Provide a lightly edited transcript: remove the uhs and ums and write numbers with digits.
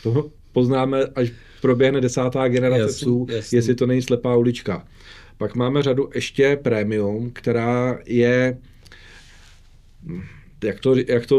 To poznáme, až proběhne 10. generace Jasný, psů, jasný. jestli to není slepá ulička. Pak máme řadu ještě premium, která je, jak to